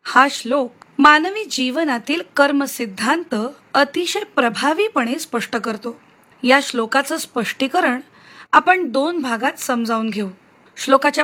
हा श्लोक मानवी जीवनातील कर्मसिद्धांत अतिशय प्रभावीपणे स्पष्ट करतो. या श्लोकाचं स्पष्टीकरण आपण 2 भागात समजावून घेऊ. श्लोकाच्या